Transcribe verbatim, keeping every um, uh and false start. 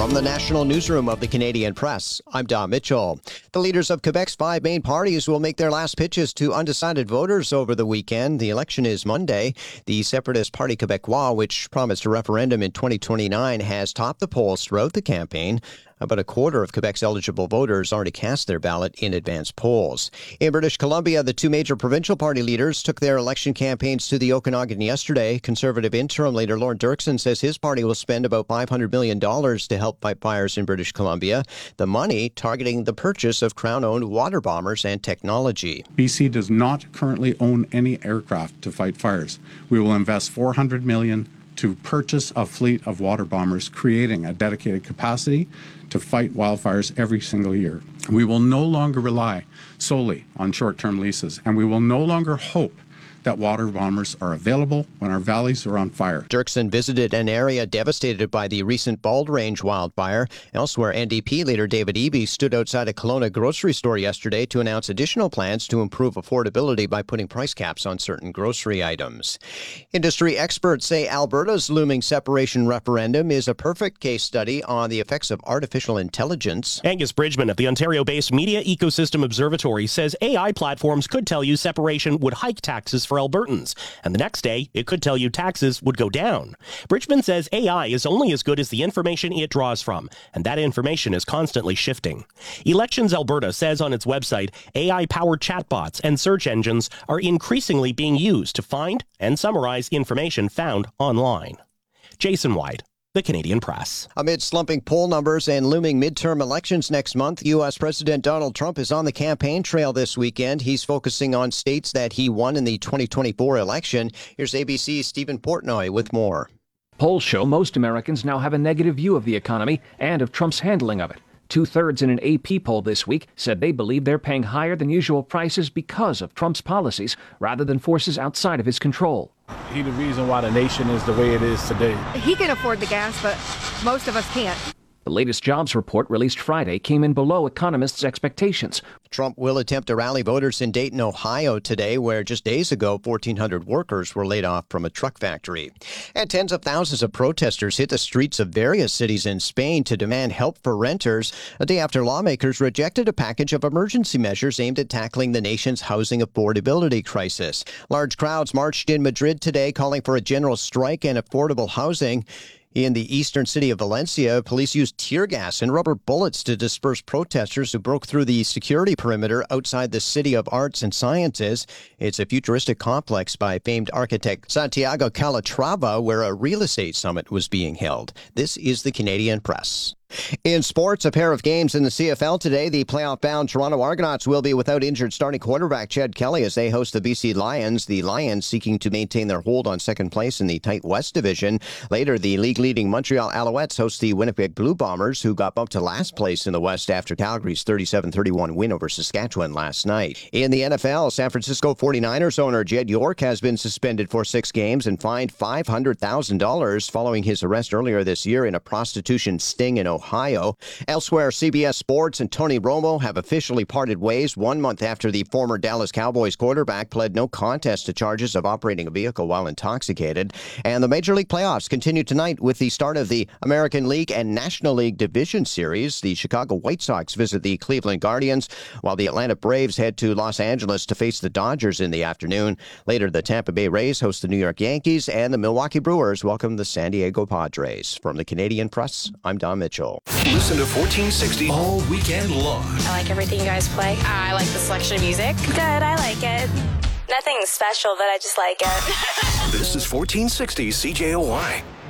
From the National Newsroom of the Canadian Press, I'm Don Mitchell. The leaders of Quebec's five main parties will make their last pitches to undecided voters over the weekend. The election is Monday. The Separatist Parti Québécois, which promised a referendum in twenty twenty-nine, has topped the polls throughout the campaign. About a quarter of Quebec's eligible voters already cast their ballot in advance polls. In British Columbia, the two major provincial party leaders took their election campaigns to the Okanagan yesterday. Conservative interim leader Lorne Dirksen says his party will spend about five hundred million dollars to help fight fires in British Columbia, the money targeting the purchase of Crown-owned water bombers and technology. B C does not currently own any aircraft to fight fires. We will invest four hundred million dollars to purchase a fleet of water bombers, creating a dedicated capacity to fight wildfires every single year. We will no longer rely solely on short-term leases, and we will no longer hope that water bombers are available when our valleys are on fire. Dirksen visited an area devastated by the recent Bald Range wildfire. Elsewhere, N D P leader David Eby stood outside a Kelowna grocery store yesterday to announce additional plans to improve affordability by putting price caps on certain grocery items. Industry experts say Alberta's looming separation referendum is a perfect case study on the effects of artificial intelligence. Angus Bridgman of the Ontario-based Media Ecosystem Observatory says A I platforms could tell you separation would hike taxes for Albertans, and the next day it could tell you taxes would go down. Bridgman says A I is only as good as the information it draws from, and that information is constantly shifting. Elections Alberta says on its website, A I-powered chatbots and search engines are increasingly being used to find and summarize information found online. Jason White, The Canadian Press. Amid slumping poll numbers and looming midterm elections next month, U S. President Donald Trump is on the campaign trail this weekend. He's focusing on states that he won in the twenty twenty-four election. Here's A B C's Stephen Portnoy with more. Polls show most Americans now have a negative view of the economy and of Trump's handling of it. Two-thirds in an A P poll this week said they believe they're paying higher than usual prices because of Trump's policies rather than forces outside of his control. He's the reason why the nation is the way it is today. He can afford the gas, but most of us can't. The latest jobs report released Friday came in below economists' expectations. Trump will attempt to rally voters in Dayton, Ohio today, where just days ago, fourteen hundred workers were laid off from a truck factory. And tens of thousands of protesters hit the streets of various cities in Spain to demand help for renters, a day after lawmakers rejected a package of emergency measures aimed at tackling the nation's housing affordability crisis. Large crowds marched in Madrid today, calling for a general strike and affordable housing. In the eastern city of Valencia, police used tear gas and rubber bullets to disperse protesters who broke through the security perimeter outside the City of Arts and Sciences. It's a futuristic complex by famed architect Santiago Calatrava, where a real estate summit was being held. This is the Canadian Press. In sports, a pair of games in the C F L today. The playoff-bound Toronto Argonauts will be without injured starting quarterback Ched Kelly as they host the B C Lions. The Lions seeking to maintain their hold on second place in the tight West Division. Later, the league-leading Montreal Alouettes host the Winnipeg Blue Bombers, who got bumped to last place in the West after Calgary's thirty-seven thirty-one win over Saskatchewan last night. In the N F L, San Francisco forty-niners owner Jed York has been suspended for six games and fined five hundred thousand dollars following his arrest earlier this year in a prostitution sting in Ohio. Ohio. Elsewhere, C B S Sports and Tony Romo have officially parted ways one month after the former Dallas Cowboys quarterback pled no contest to charges of operating a vehicle while intoxicated. And the Major League playoffs continue tonight with the start of the American League and National League Division Series. The Chicago White Sox visit the Cleveland Guardians, while the Atlanta Braves head to Los Angeles to face the Dodgers in the afternoon. Later, the Tampa Bay Rays host the New York Yankees, and the Milwaukee Brewers welcome the San Diego Padres. From the Canadian Press, I'm Don Mitchell. Listen to fourteen sixty all weekend long. I like everything you guys play. I like the selection of music. Good, I like it. Nothing special, but I just like it. This is fourteen sixty C J O Y.